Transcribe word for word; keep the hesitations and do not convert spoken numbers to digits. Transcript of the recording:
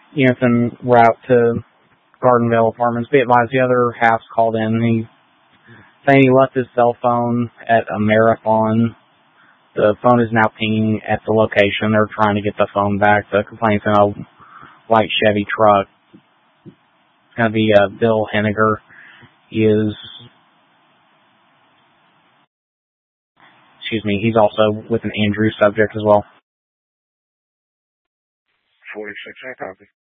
units en route to Gardenvale Apartments. Be advised, the other half's called in. He saying he left his cell phone at a Marathon. The phone is now pinging at the location. They're trying to get the phone back. The complaint's in a white Chevy truck. It's going to be uh, Bill Henniger. He is, excuse me, he's also with an Andrew subject as well. forty-six, I copy.